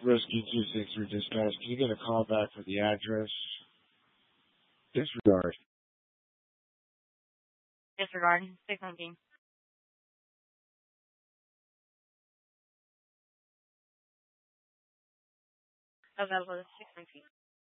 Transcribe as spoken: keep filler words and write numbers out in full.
Risky two six three dispatch. Can you get a call back for the address? Disregard. Disregard. six nineteen. Available six nineteen.